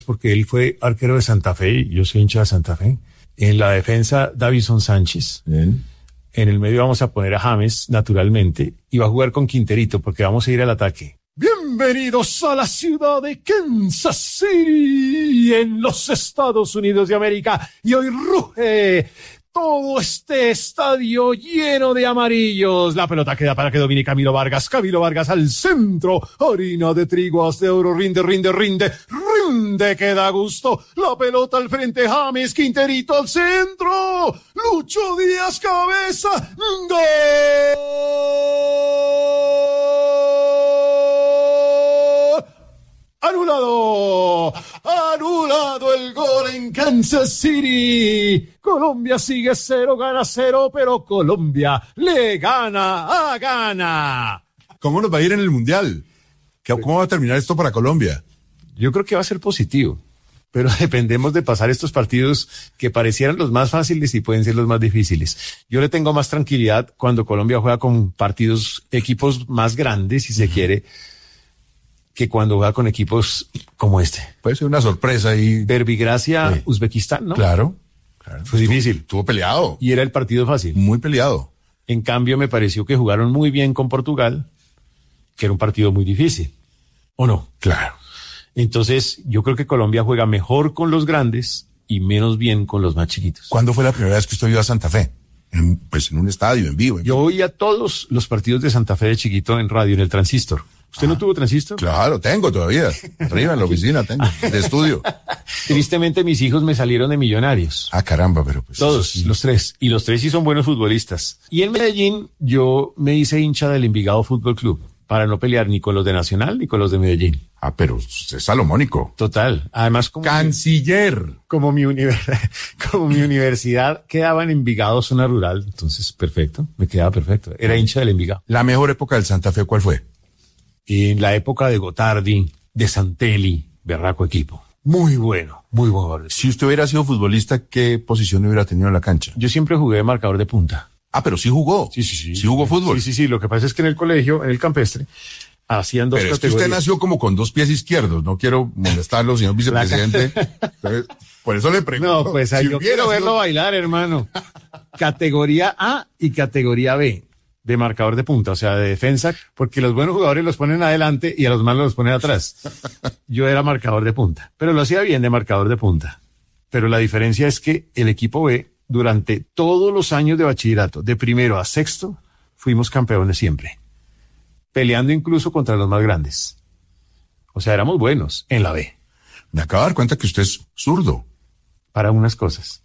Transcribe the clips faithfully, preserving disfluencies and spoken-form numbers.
porque él fue arquero de Santa Fe y yo soy hincha de Santa Fe. En la defensa, Davison Sánchez. Bien. En el medio vamos a poner a James, naturalmente, y va a jugar con Quinterito porque vamos a ir al ataque. Bienvenidos a la ciudad de Kansas City, en los Estados Unidos de América, y hoy ruge todo este estadio lleno de amarillos. La pelota queda para que domine Camilo Vargas. Camilo Vargas al centro. Harina de trigo, haz de oro. Rinde, rinde, rinde. Rinde que da gusto. La pelota al frente. James Quinterito al centro. Lucho Díaz cabeza. ¡Gol! ¡Anulado! ¡Anulado el gol en Kansas City! Colombia sigue cero, gana cero, pero Colombia le gana a Ghana. ¿Cómo nos va a ir en el Mundial? ¿Cómo va a terminar esto para Colombia? Yo creo que va a ser positivo, pero dependemos de pasar estos partidos que parecieran los más fáciles y pueden ser los más difíciles. Yo le tengo más tranquilidad cuando Colombia juega con partidos, equipos más grandes, si se quiere, que cuando juega con equipos como este. Puede ser una sorpresa y... Verbigracia, sí. Uzbekistán, ¿no? Claro. claro. Fue difícil. Estuvo peleado. Y era el partido fácil. Muy peleado. En cambio, me pareció que jugaron muy bien con Portugal, que era un partido muy difícil. ¿O no? Claro. Entonces, yo creo que Colombia juega mejor con los grandes y menos bien con los más chiquitos. ¿Cuándo fue la primera vez que usted vio a Santa Fe? En, pues en un estadio, en vivo. En yo oía todos los partidos de Santa Fe de chiquito en radio, en el Transistor. ¿Usted ah, no tuvo transistor? Claro, tengo todavía. Arriba en la oficina tengo, de estudio. Tristemente mis hijos me salieron de millonarios. Ah, caramba, pero pues... Todos, sí. Los tres. Y los tres sí son buenos futbolistas. Y en Medellín yo me hice hincha del Envigado Fútbol Club para no pelear ni con los de Nacional ni con los de Medellín. Ah, pero usted es salomónico. Total. Además como... Canciller. Mi, como mi, univers- como mi universidad quedaba en Envigado, zona rural. Entonces, perfecto. Me quedaba perfecto. Era hincha del Envigado. ¿La mejor época del Santa Fe cuál fue? En la época de Gotardi, de Santelli, berraco equipo. Muy bueno, muy bueno. Si usted hubiera sido futbolista, ¿qué posición hubiera tenido en la cancha? Yo siempre jugué de marcador de punta. Ah, pero sí jugó. Sí, sí, sí. Sí jugó fútbol. Sí, sí, sí. Lo que pasa es que en el colegio, en el campestre, hacían dos pero categorías. Pero es que usted nació como con dos pies izquierdos. No quiero molestarlo, señor vicepresidente. Por eso le pregunto. No, pues si yo quiero sido... verlo bailar, hermano. Categoría A y categoría B. De marcador de punta, o sea, de defensa, porque los buenos jugadores los ponen adelante y a los malos los ponen atrás. Yo era marcador de punta, pero lo hacía bien de marcador de punta. Pero la diferencia es que el equipo B, durante todos los años de bachillerato, de primero a sexto, fuimos campeones siempre. Peleando incluso contra los más grandes. O sea, éramos buenos en la B. Me acabo de dar cuenta que usted es zurdo. Para unas cosas.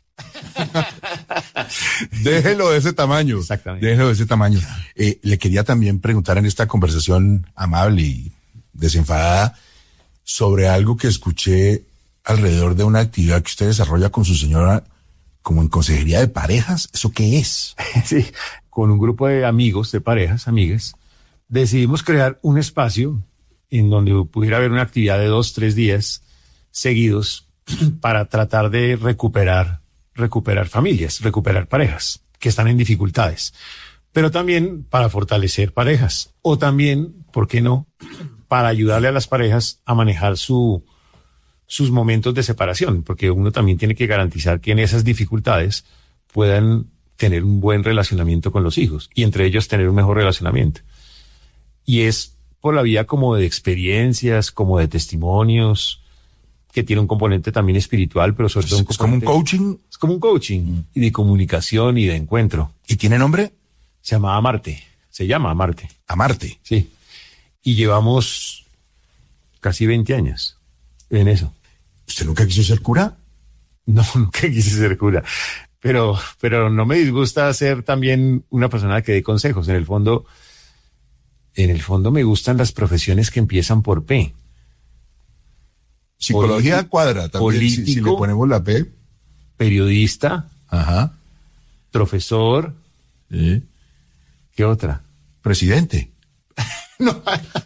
Déjelo de ese tamaño. Exactamente. Déjelo de ese tamaño. Eh, le quería también preguntar en esta conversación amable y desenfadada sobre algo que escuché alrededor de una actividad que usted desarrolla con su señora como en consejería de parejas. ¿Eso qué es? Sí, con un grupo de amigos, de parejas, amigas, decidimos crear un espacio en donde pudiera haber una actividad de dos, tres días seguidos para tratar de recuperar recuperar familias, recuperar parejas que están en dificultades, pero también para fortalecer parejas, o también, ¿por qué no?, para ayudarle a las parejas a manejar su, sus momentos de separación, porque uno también tiene que garantizar que en esas dificultades puedan tener un buen relacionamiento con los hijos, y entre ellos tener un mejor relacionamiento. Y es por la vía como de experiencias, como de testimonios, que tiene un componente también espiritual, pero sobre todo un ¿Es como un coaching? Es como un coaching, mm. y de comunicación y de encuentro. ¿Y tiene nombre? Se llama Amarte, se llama Amarte. Amarte. Sí. Y llevamos casi veinte años en eso. ¿Usted nunca quiso ser cura? No, nunca quise ser cura. Pero, pero no me disgusta ser también una persona que dé consejos. En el fondo, en el fondo me gustan las profesiones que empiezan por P. Psicología Político, cuadra también, político, si, si le ponemos la P. Periodista. Ajá. Profesor. ¿Sí? ¿Qué otra? Presidente. No.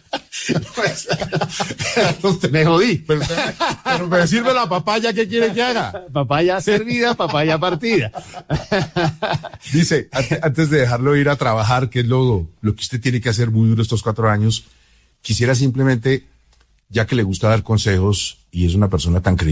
Me jodí. Pero, pero me sirve la papaya, ¿qué quiere que haga? Papaya servida, papaya partida. Dice, antes de dejarlo ir a trabajar, que es lo, lo que usted tiene que hacer muy duro estos cuatro años, quisiera simplemente ya que le gusta dar consejos y es una persona tan creíble